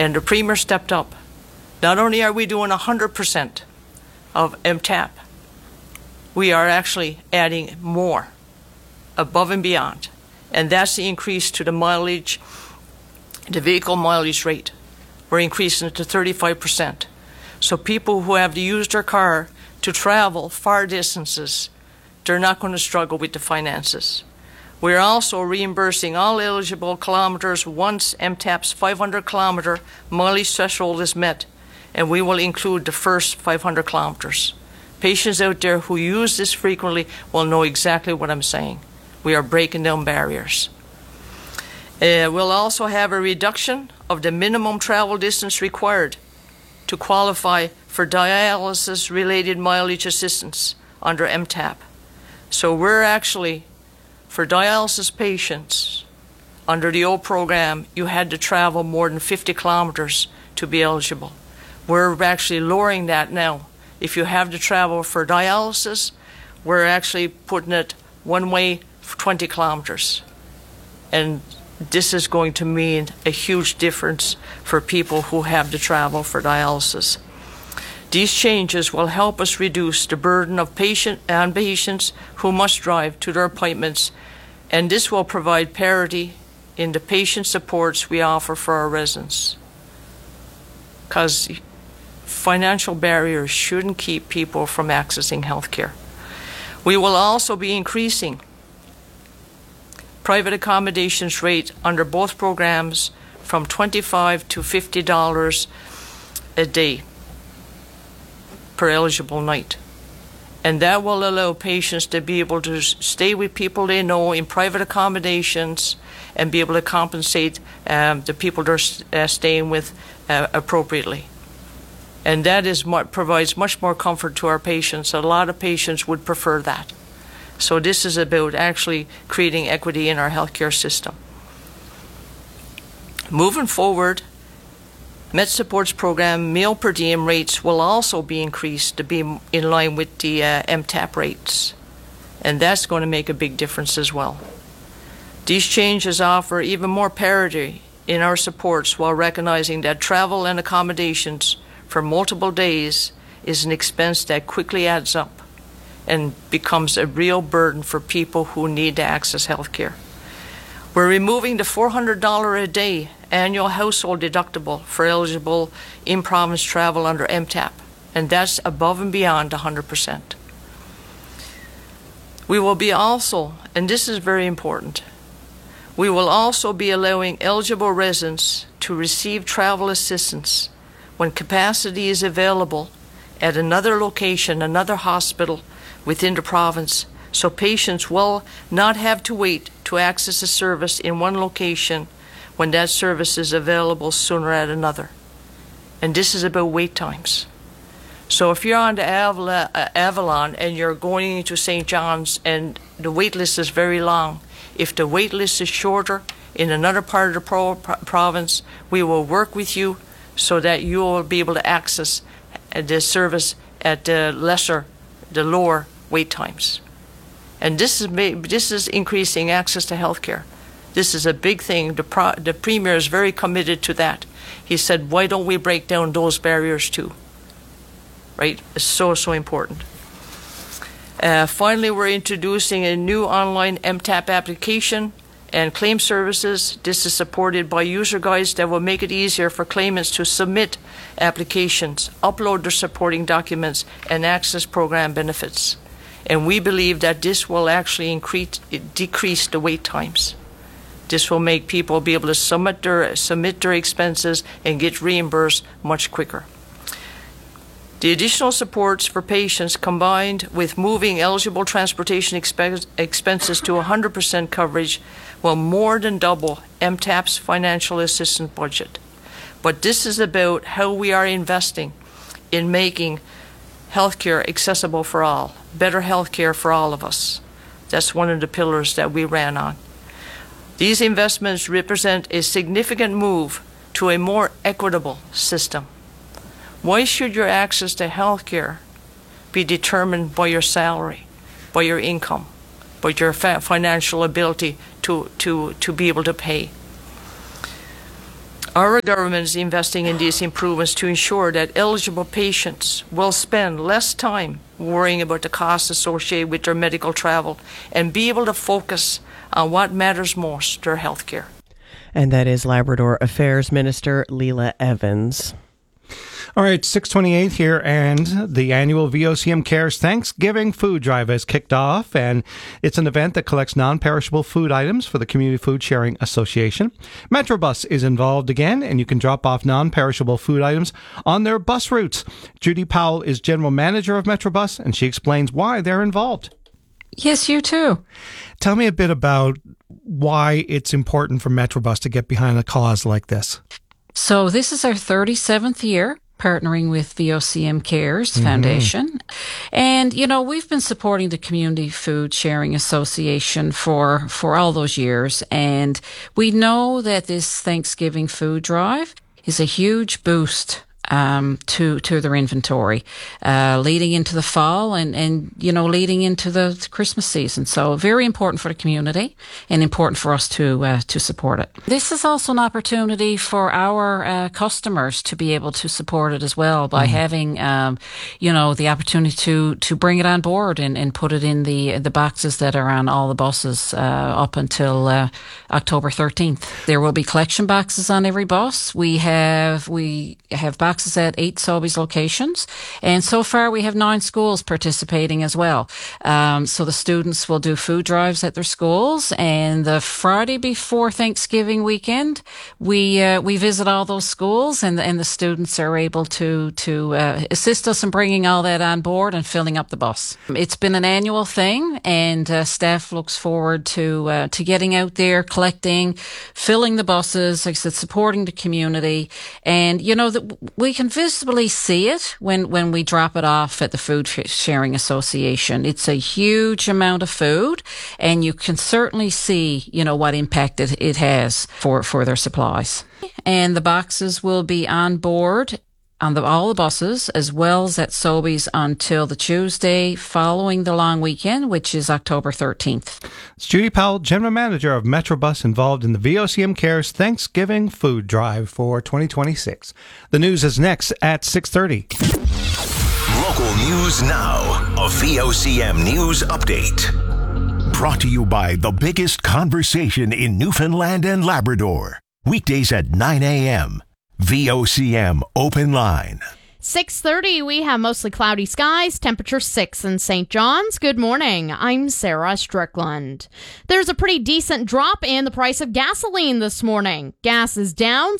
And the Premier stepped up. Not only are we doing 100% of MTAP, we are actually adding more above and beyond. And that's the increase to the mileage, the vehicle mileage rate. We're increasing it to 35%. So people who have to use their car to travel far distances, they're not going to struggle with the finances. We're also reimbursing all eligible kilometers once MTAP's 500-kilometer mileage threshold is met, and we will include the first 500 kilometers. Patients out there who use this frequently will know exactly what I'm saying. We are breaking down barriers. We'll also have a reduction of the minimum travel distance required to qualify for dialysis-related mileage assistance under MTAP. So we're actually, for dialysis patients, under the old program, you had to travel more than 50 kilometers to be eligible. We're actually lowering that now. If you have to travel for dialysis, we're actually putting it one way for 20 kilometers. And this is going to mean a huge difference for people who have to travel for dialysis. These changes will help us reduce the burden of patients who must drive to their appointments, and this will provide parity in the patient supports we offer for our residents. Because financial barriers shouldn't keep people from accessing health care. We will also be increasing private accommodations rate under both programs from $25 to $50 a day per eligible night. And that will allow patients to be able to stay with people they know in private accommodations and be able to compensate the people they're staying with appropriately. And that provides much more comfort to our patients. A lot of patients would prefer that. So this is about actually creating equity in our healthcare system. Moving forward, Met Supports Program meal per diem rates will also be increased to be in line with the MTAP rates. And that's going to make a big difference as well. These changes offer even more parity in our supports while recognizing that travel and accommodations for multiple days is an expense that quickly adds up and becomes a real burden for people who need to access health care. We're removing the $400 a day annual household deductible for eligible in-province travel under MTAP, and that's above and beyond 100%. We will be also, and this is very important, we will also be allowing eligible residents to receive travel assistance when capacity is available at another location, another hospital within the province, so patients will not have to wait to access a service in one location when that service is available sooner at another. And this is about wait times. So if you're on to Avalon and you're going into St. John's and the wait list is very long, if the wait list is shorter in another part of the province, we will work with you so that you will be able to access the service at the lower wait times. And this is increasing access to health care. This is a big thing. The Premier is very committed to that. He said, why don't we break down those barriers too? Right? It's so important. Finally, we're introducing a new online MTAP application and claim services. This is supported by user guides that will make it easier for claimants to submit applications, upload their supporting documents, and access program benefits. And we believe that this will actually decrease the wait times. This will make people be able to submit their expenses and get reimbursed much quicker. The additional supports for patients combined with moving eligible transportation expenses to 100% coverage will more than double MTAP's financial assistance budget. But this is about how we are investing in making healthcare accessible for all, better healthcare for all of us. That's one of the pillars that we ran on. These investments represent a significant move to a more equitable system. Why should your access to health care be determined by your salary, by your income, by your financial ability to be able to pay? Our government is investing in these improvements to ensure that eligible patients will spend less time worrying about the costs associated with their medical travel and be able to focus on what matters most, their health care. And that is Labrador Affairs Minister Leela Evans. All right, 6:28 here, and the annual VOCM Cares Thanksgiving Food Drive has kicked off, and it's an event that collects non-perishable food items for the Community Food Sharing Association. Metrobus is involved again, and you can drop off non-perishable food items on their bus routes. Judy Powell is General Manager of Metrobus, and she explains why they're involved. Yes, you too. Tell me a bit about why it's important for Metrobus to get behind a cause like this. So this is our 37th year partnering with VOCM Cares Foundation. And, you know, we've been supporting the Community Food Sharing Association for all those years. And we know that this Thanksgiving food drive is a huge boost to their inventory, leading into the fall and you know, leading into the Christmas season. So very important for the community and important for us to support it. This is also an opportunity for our customers to be able to support it as well by having, you know, the opportunity to bring it on board and put it in the boxes that are on all the buses up until October 13th. There will be collection boxes on every bus. We have boxes at 8 Sobeys locations, and so far we have 9 schools participating as well. So the students will do food drives at their schools, and the Friday before Thanksgiving weekend, we visit all those schools, and the students are able to assist us in bringing all that on board and filling up the bus. It's been an annual thing, and staff looks forward to getting out there, collecting, filling the buses, like I said, supporting the community, and you know that we can visibly see it when we drop it off at the Food Sharing Association. It's a huge amount of food, and you can certainly see, you know, what impact it has for their supplies. And the boxes will be on board on all the buses, as well as at Sobeys until the Tuesday following the long weekend, which is October 13th. It's Judy Powell, General Manager of Metrobus, involved in the VOCM Cares Thanksgiving Food Drive for 2026. The news is next at 6:30. Local news now. A VOCM News Update. Brought to you by the biggest conversation in Newfoundland and Labrador. Weekdays at 9 a.m. VOCM Open Line. 6:30, we have mostly cloudy skies, temperature 6 in St. John's. Good morning, I'm Sarah Strickland. There's a pretty decent drop in the price of gasoline this morning. Gas is down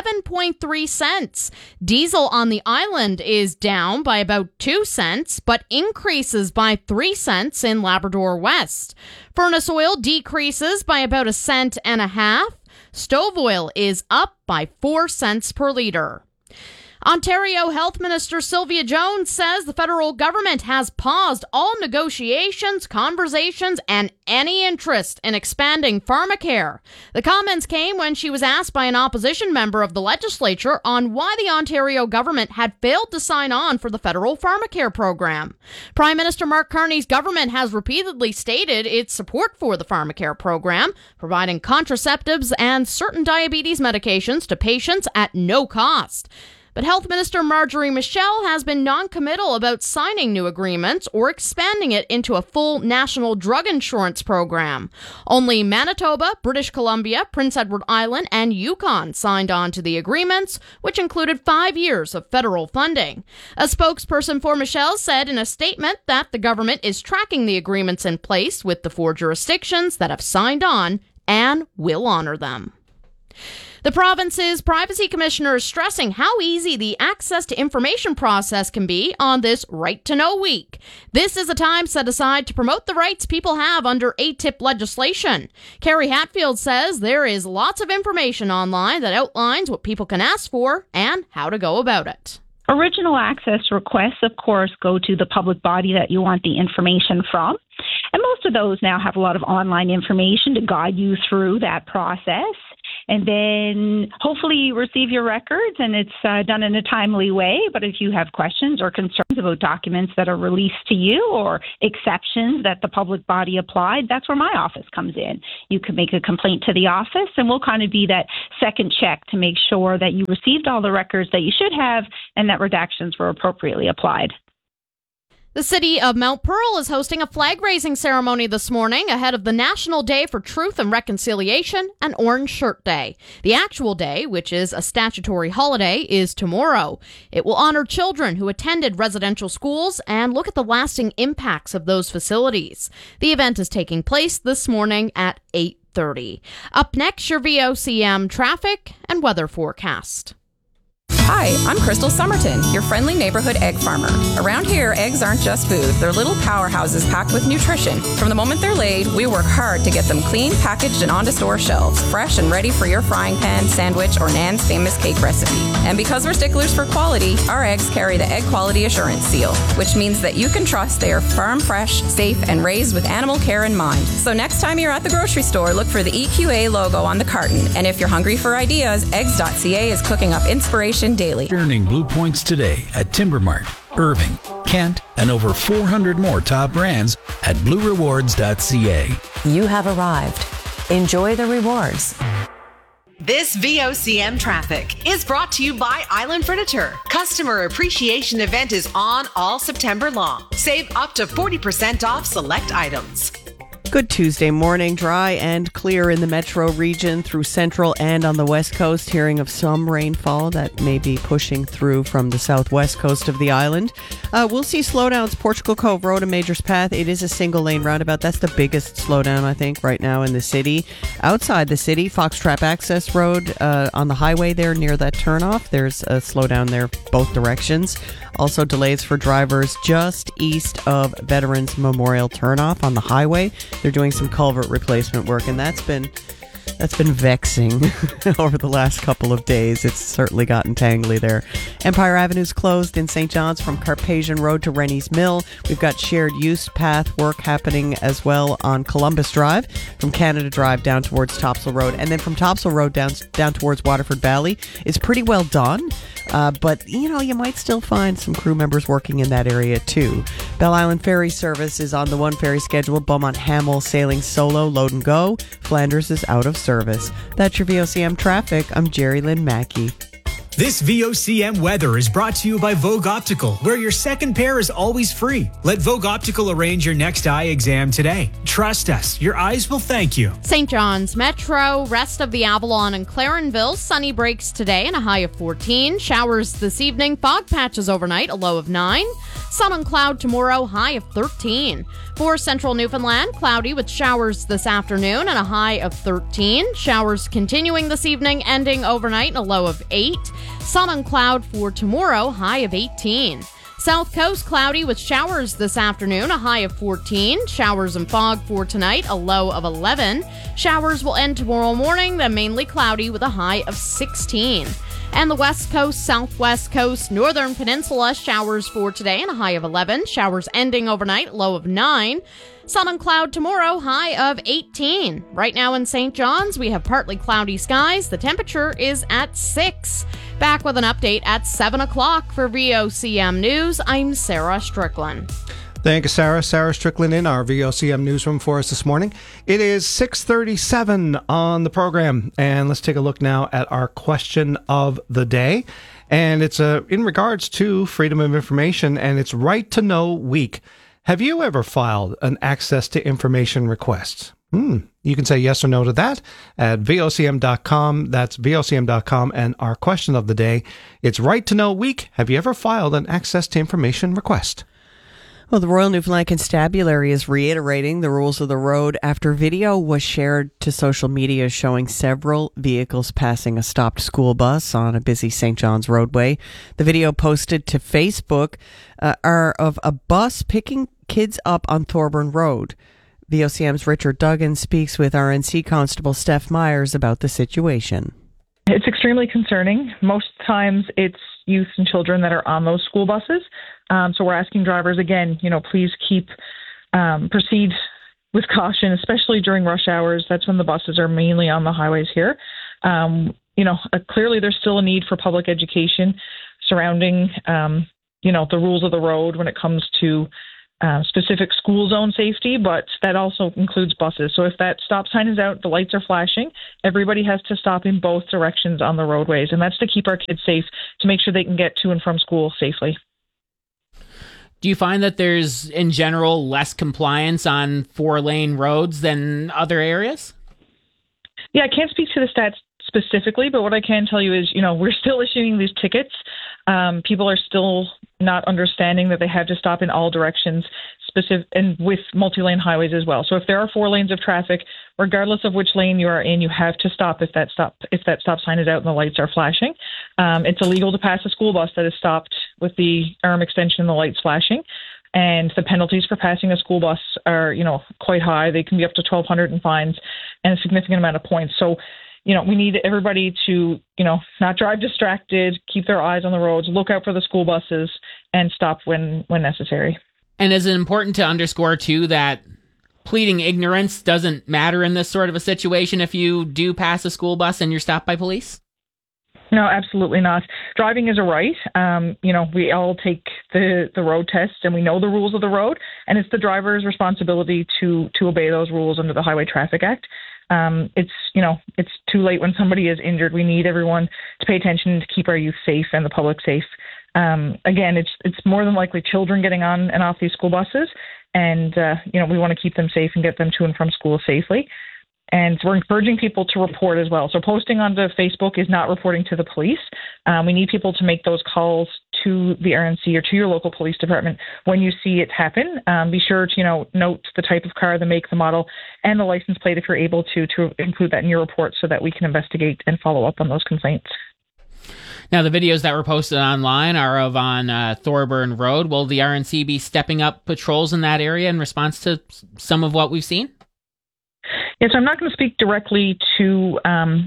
7.3 cents. Diesel on the island is down by about 2 cents, but increases by 3 cents in Labrador West. Furnace oil decreases by about 1.5 cents. Stove oil is up by 4 cents per litre. Ontario Health Minister Sylvia Jones says the federal government has paused all negotiations, conversations, and any interest in expanding pharmacare. The comments came when she was asked by an opposition member of the legislature on why the Ontario government had failed to sign on for the federal pharmacare program. Prime Minister Mark Carney's government has repeatedly stated its support for the pharmacare program, providing contraceptives and certain diabetes medications to patients at no cost. But Health Minister Marjorie Michel has been non-committal about signing new agreements or expanding it into a full national drug insurance program. Only Manitoba, British Columbia, Prince Edward Island, and Yukon signed on to the agreements, which included 5 years of federal funding. A spokesperson for Michel said in a statement that the government is tracking the agreements in place with the 4 jurisdictions that have signed on and will honor them. The province's privacy commissioner is stressing how easy the access to information process can be on this Right to Know Week. This is a time set aside to promote the rights people have under ATIP legislation. Carrie Hatfield says there is lots of information online that outlines what people can ask for and how to go about it. Original access requests, of course, go to the public body that you want the information from. And most of those now have a lot of online information to guide you through that process. And then hopefully you receive your records and it's done in a timely way. But if you have questions or concerns about documents that are released to you or exceptions that the public body applied, that's where my office comes in. You can make a complaint to the office and we'll kind of be that second check to make sure that you received all the records that you should have and that redactions were appropriately applied. The city of Mount Pearl is hosting a flag-raising ceremony this morning ahead of the National Day for Truth and Reconciliation and Orange Shirt Day. The actual day, which is a statutory holiday, is tomorrow. It will honor children who attended residential schools and look at the lasting impacts of those facilities. The event is taking place this morning at 8:30. Up next, your VOCM traffic and weather forecast. Hi, I'm Crystal Somerton, your friendly neighborhood egg farmer. Around here, eggs aren't just food. They're little powerhouses packed with nutrition. From the moment they're laid, we work hard to get them clean, packaged, and onto store shelves, fresh and ready for your frying pan, sandwich, or Nan's famous cake recipe. And because we're sticklers for quality, our eggs carry the Egg Quality Assurance Seal, which means that you can trust they are farm fresh, safe, and raised with animal care in mind. So next time you're at the grocery store, look for the EQA logo on the carton. And if you're hungry for ideas, eggs.ca is cooking up inspiration daily. Earning Blue Points today at Timbermart, Irving, Kent, and over 400 more top brands at bluerewards.ca. You have arrived. Enjoy the rewards. This VOCM traffic is brought to you by Island Furniture. Customer Appreciation Event is on all September long. Save up to 40% off select items. Good Tuesday morning, dry and clear in the metro region through central and on the west coast. Hearing of some rainfall that may be pushing through from the southwest coast of the island. We'll see slowdowns Portugal Cove Road and Majors Path. It is a single lane roundabout. That's the biggest slowdown, I think, right now in the city. Outside the city, Foxtrap Access Road on the highway there near that turnoff. There's a slowdown there both directions. Also delays for drivers just east of Veterans Memorial turnoff on the highway. They're doing some culvert replacement work, and that's been vexing over the last couple of days. It's certainly gotten tangly there. Empire Avenue's closed in St. John's from Carpathian Road to Rennie's Mill. We've got shared use path work happening as well on Columbus Drive from Canada Drive down towards Topsail Road. And then from Topsail Road down towards Waterford Valley is pretty well done. But, you might still find some crew members working in that area, too. Belle Island Ferry service is on the one ferry schedule. Beaumont Hamel sailing solo, load and go. Flanders is out of service. That's your VOCM traffic. I'm Jerry Lynn Mackey. This VOCM weather is brought to you by Vogue Optical, where your second pair is always free. Let Vogue Optical arrange your next eye exam today. Trust us, your eyes will thank you. St. John's Metro, rest of the Avalon and Clarenville, sunny breaks today and a high of 14. Showers this evening, fog patches overnight, a low of 9. Sun and cloud tomorrow, high of 13. For central Newfoundland, cloudy with showers this afternoon and a high of 13. Showers continuing this evening, ending overnight and a low of 8. Sun and cloud for tomorrow, high of 18. South Coast, cloudy with showers this afternoon, a high of 14. Showers and fog for tonight, a low of 11. Showers will end tomorrow morning, then mainly cloudy with a high of 16. And the West Coast, Southwest Coast, Northern Peninsula, showers for today and a high of 11. Showers ending overnight, low of 9. Sun and cloud tomorrow, high of 18. Right now in St. John's, we have partly cloudy skies. The temperature is at 6. Back with an update at 7 o'clock for VOCM News. I'm Sarah Strickland. Thank you, Sarah. Sarah Strickland in our VOCM newsroom for us this morning. It is 6:37 on the program, and let's take a look now at our question of the day. And it's in regards to Freedom of Information, and it's Right to Know Week. Have you ever filed an access to information request? You can say yes or no to that at VOCM.com. That's VOCM.com. And our question of the day, it's Right to Know Week. Have you ever filed an access to information request? Well, the Royal Newfoundland Constabulary is reiterating the rules of the road after video was shared to social media showing several vehicles passing a stopped school bus on a busy St. John's roadway. The video posted to Facebook are of a bus picking kids up on Thorburn Road. VOCM's Richard Duggan speaks with RNC Constable Steph Myers about the situation. It's extremely concerning. Most times it's youth and children that are on those school buses. So we're asking drivers again, please proceed with caution, especially during rush hours. That's when the buses are mainly on the highways here. Clearly there's still a need for public education surrounding, the rules of the road when it comes to specific school zone safety, but that also includes buses. So if that stop sign is out, the lights are flashing, everybody has to stop in both directions on the roadways. And that's to keep our kids safe, to make sure they can get to and from school safely. Do you find that there's, in general, less compliance on 4-lane roads than other areas? Yeah, I can't speak to the stats specifically, but what I can tell you is, we're still issuing these tickets. People are still not understanding that they have to stop in all directions, and with multi-lane highways as well. So if there are 4 lanes of traffic, regardless of which lane you are in, you have to stop if that stop sign is out and the lights are flashing. It's illegal to pass a school bus that is stopped with the arm extension and the lights flashing. And the penalties for passing a school bus are, quite high. They can be up to $1,200 in fines and a significant amount of points. So, we need everybody to, not drive distracted, keep their eyes on the roads, look out for the school buses, and stop when necessary. And is it important to underscore, too, that pleading ignorance doesn't matter in this sort of a situation if you do pass a school bus and you're stopped by police? No, absolutely not. Driving is a right. We all take the road test and we know the rules of the road, and it's the driver's responsibility to obey those rules under the Highway Traffic Act. It's too late when somebody is injured. We need everyone to pay attention to keep our youth safe and the public safe. Again, it's more than likely children getting on and off these school buses, and we want to keep them safe and get them to and from school safely. And we're encouraging people to report as well. So posting onto Facebook is not reporting to the police. We need people to make those calls to the RNC or to your local police department when you see it happen. Be sure to, note the type of car, the make, the model, and the license plate if you're able to include that in your report so that we can investigate and follow up on those complaints. Now, the videos that were posted online are of on Thorburn Road. Will the RNC be stepping up patrols in that area in response to some of what we've seen? Yes, I'm not going to speak directly to,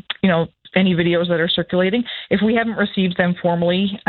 any videos that are circulating. If we haven't received them formally,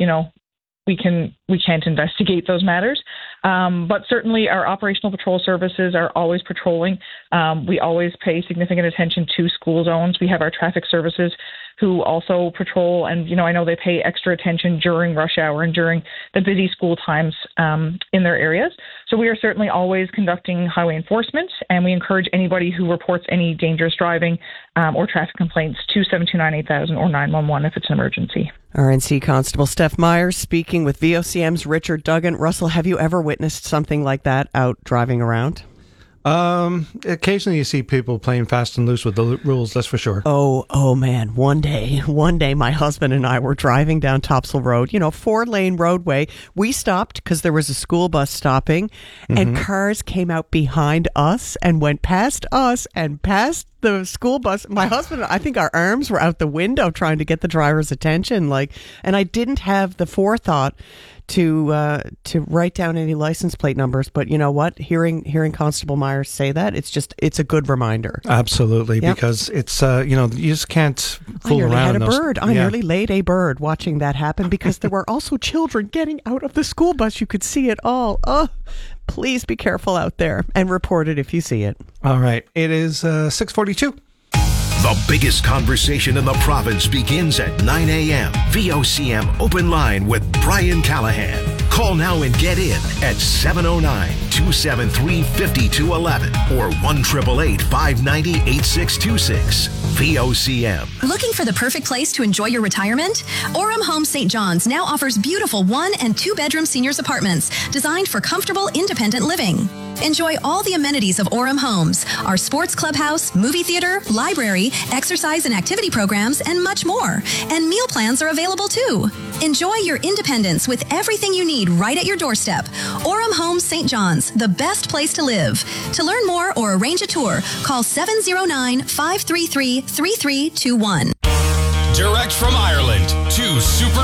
we can't investigate those matters. But certainly our operational patrol services are always patrolling. We always pay significant attention to school zones. We have our traffic services who also patrol, and I know they pay extra attention during rush hour and during the busy school times in their areas. So we are certainly always conducting highway enforcement, and we encourage anybody who reports any dangerous driving or traffic complaints to 729-8000 or 911 if it's an emergency. RNC Constable Steph Myers speaking with VOCM's Richard Duggan. Russell, have you ever witnessed something like that out driving around? Occasionally you see people playing fast and loose with the rules, that's for sure. Oh man. One day, my husband and I were driving down Topsail Road, 4-lane roadway. We stopped because there was a school bus stopping, and cars came out behind us and went past us and past the school bus. My husband, I think our arms were out the window trying to get the driver's attention, and I didn't have the forethought to write down any license plate numbers. But you know what? Hearing Constable Myers say that, it's a good reminder. Absolutely, yep. Because it's you just can't fool around. I nearly laid a bird watching that happen because there were also children getting out of the school bus. You could see it all. Please be careful out there and report it if you see it. All right. It is 6:42. The biggest conversation in the province begins at 9 a.m. VOCM Open Line with Brian Callahan. Call now and get in at 709-273-5211 or 1-888-590-8626. VOCM. Looking for the perfect place to enjoy your retirement? Orem Homes St. John's now offers beautiful 1- and 2-bedroom seniors apartments designed for comfortable, independent living. Enjoy all the amenities of Orem Homes, our sports clubhouse, movie theater, library, exercise and activity programs, and much more. And meal plans are available too. Enjoy your independence with everything you need right at your doorstep. Orem Homes St. John's, the best place to live. To learn more or arrange a tour, call 709-533-3321. Direct from Ireland, 2 super